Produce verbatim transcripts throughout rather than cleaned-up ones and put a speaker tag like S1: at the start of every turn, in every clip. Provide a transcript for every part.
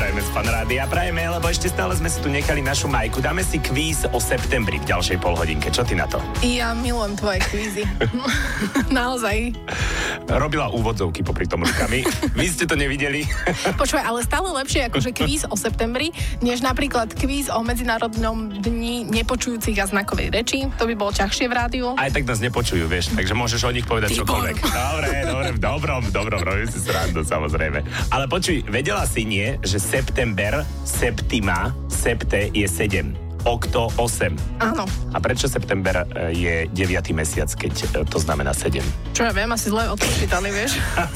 S1: prajeme z Fanrádia. Prajeme, lebo ešte stále sme si tu nechali našu Majku. Dáme si kvíz o septembri v ďalšej polhodinke. Čo ty na to?
S2: Ja milujem tvoje kvízy. Naozaj.
S1: Robila úvodzovky popri tom rukami. Vy ste to nevideli.
S2: Počúvaj, ale stále lepšie akože kvíz o septembri, než napríklad kvíz o Medzinárodnom dni nepočujúcich a znakovej reči. To by bolo ťažšie v rádiu.
S1: Aj tak nás nepočujú, vieš, takže môžeš o nich povedať čokoľvek. Dobre, dobre, v dobrom, v dobrom, robím si srandu, samozrejme. Ale počuj, vedela si nie, že september, septima, septe je sedem. Okto osem.
S2: Áno.
S1: A prečo september je deviaty mesiac, keď to znamená sedem?
S2: Čo ja viem, asi zle odpočítali, vieš.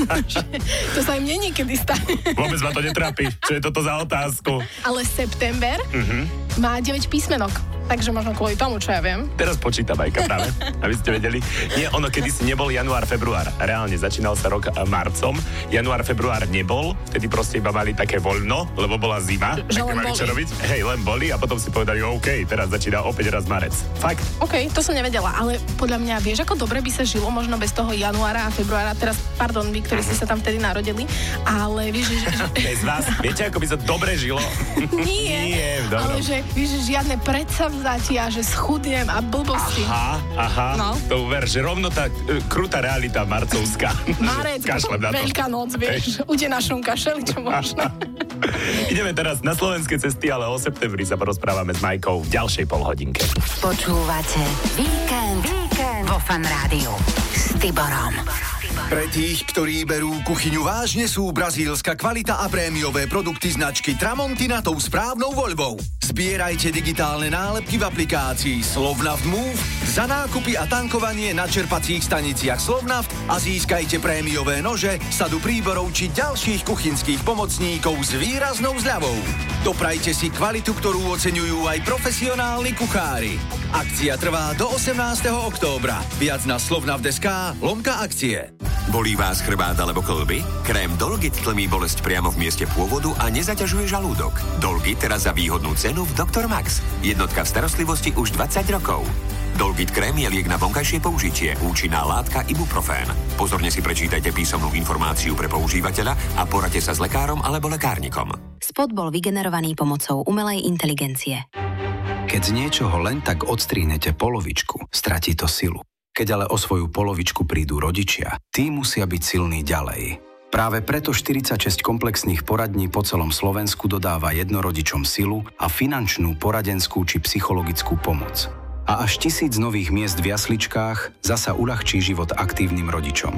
S2: To sa im nie niekedy stane.
S1: Vôbec ma to netrápi. Čo je toto za otázku?
S2: Ale september
S1: uh-huh.
S2: má deväť písmenok. Takže možno kvôli tomu, čo ja viem.
S1: Teraz počíta Majka práve, aby ste vedeli. Nie, ono kedysi nebol január, február. Reálne začínal sa rok marcom. Január, február nebol. Vtedy proste iba mali také voľno, lebo bola zima.
S2: Že
S1: tak
S2: len
S1: mali
S2: boli.
S1: čo robiť. Hej, len boli a potom si povedali, OK, teraz začína opäť raz marec. Fakt.
S2: OK, to som nevedela, ale podľa mňa vieš, ako dobre by sa žilo možno bez toho januára a februára. Teraz, pardon, vy, ktorí ste sa tam vtedy narodili, ale vieš, že...
S1: Bez vás, viete, ako by sa dobre žilo?
S2: Nie,
S1: Nie, v dobrom.
S2: ale že, vieš, že žiadne predsavzatia, že schudnem a blbosti.
S1: Aha, aha,
S2: No.
S1: to uver, že rovno tá e, krutá realita marcovská.
S2: Marec,
S1: Kašľať na to.
S2: Veľká noc, vieš, ude na šunka, šeličo možno.
S1: Ideme teraz na slovenské cesty, ale o septembri sa porozprávame s Majkou v ďalšej polhodinke.
S3: Počúvate Víkend, Víkend vo Fan Rádiu s Tiborom.
S4: Pre tých, ktorí berú kuchyňu vážne, sú brazílska kvalita a prémiové produkty značky Tramontina tou správnou voľbou. Zbierajte digitálne nálepky v aplikácii Slovnaft Move, za nákupy a tankovanie na čerpacích staniciach Slovnaft a získajte prémiové nože, sadu príborov či ďalších kuchynských pomocníkov s výraznou zľavou. Doprajte si kvalitu, ktorú oceňujú aj profesionálni kuchári. Akcia trvá do osemnásteho októbra. Viac na slovnaft.sk lomka akcie.
S5: Bolí vás chrbát alebo kĺby? Krém Dolgit tlmí bolesť priamo v mieste pôvodu a nezaťažuje žalúdok. Dolgit teraz za výhodnú cenu v doktor Max. Jednotka v starostlivosti už dvadsať rokov. Dolgit krém je liek na vonkajšie použitie, účinná látka ibuprofén. Pozorne si prečítajte písomnú informáciu pre používateľa a poradte sa s lekárom alebo lekárnikom.
S3: Spot bol vygenerovaný pomocou umelej inteligencie.
S6: Keď z niečoho len tak odstrihnete polovičku, stratí to silu. Keď ale o svoju polovičku prídu rodičia, tí musia byť silní ďalej. Práve preto štyridsaťšesť komplexných poradní po celom Slovensku dodáva jednorodičom silu a finančnú, poradenskú či psychologickú pomoc. A až tisíc nových miest v jasličkách zasa uľahčí život aktívnym rodičom.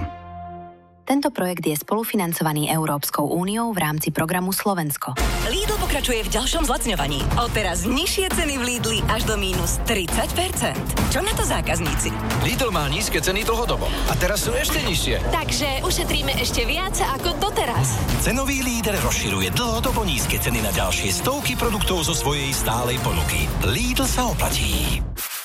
S3: Tento projekt je spolufinancovaný Európskou úniou v rámci programu Slovensko.
S7: Lidl pokračuje v ďalšom zlacňovaní. Odteraz nižšie ceny v Lidli až do mínus tridsať percent. Čo na to zákazníci?
S8: Lidl má nízke ceny dlhodobo a teraz sú ešte nižšie.
S9: Takže ušetríme ešte viac ako doteraz.
S8: Cenový líder rozširuje dlhodobo nízke ceny na ďalšie stovky produktov zo svojej stálej ponuky. Lidl sa oplatí.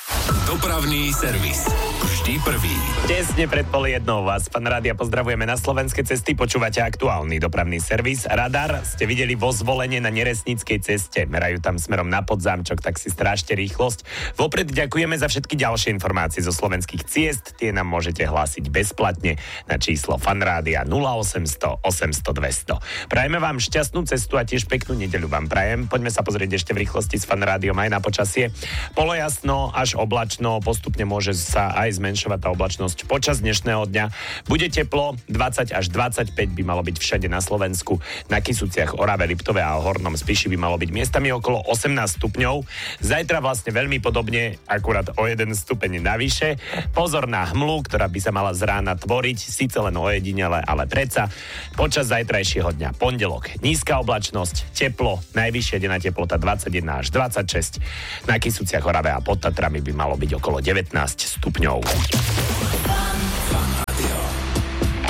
S5: Dopravný servis. Vždy prvý.
S1: Tesne pred pol jednou vás, Fan Rádia, pozdravujeme na slovenské cesty. Počúvate aktuálny dopravný servis. Radar ste videli vo Zvolenie na Neresnickej ceste. Merajú tam smerom na Podzámčok, tak si strážte rýchlosť. Vopred ďakujeme za všetky ďalšie informácie zo slovenských ciest. Tie nám môžete hlásiť bezplatne na číslo Fan Rádia nula osemsto osemsto dvesto. Prajeme vám šťastnú cestu a tiež peknú nedeľu vám prajem. Poďme sa pozrieť ešte v rýchlosti s Fan Rádiom aj na počasie. Polojasno až oblačno, postupne môže sa aj zmenšovať tá oblačnosť počas dnešného dňa. Bude teplo, dvadsať až dvadsaťpäť by malo byť všade na Slovensku. Na Kysuciach, Orave, Liptove a Hornom Spiši by malo byť miestami okolo osemnásť stupňov. Zajtra vlastne veľmi podobne, akurát o jeden stupeň navyše. Pozor na hmlu, ktorá by sa mala z rána tvoriť, síce len ojedinele, ale predsa. Počas zajtrajšieho dňa, pondelok, nízka oblačnosť, teplo, najvyššia denná teplota dvadsaťjeden až dvadsaťšesť. Na Kysuciach, Orave a pod Tatrami by malo byť okolo devätnásť stupňov.